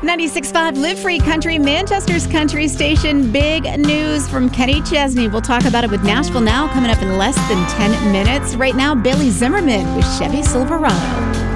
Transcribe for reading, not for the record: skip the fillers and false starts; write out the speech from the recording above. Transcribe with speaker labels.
Speaker 1: 96.5 Live Free Country, Manchester's country station. Big news from Kenny Chesney. We'll talk about it with Nashville Now coming up in less than 10 minutes. Right now, Bailey Zimmerman with Chevy Silverado.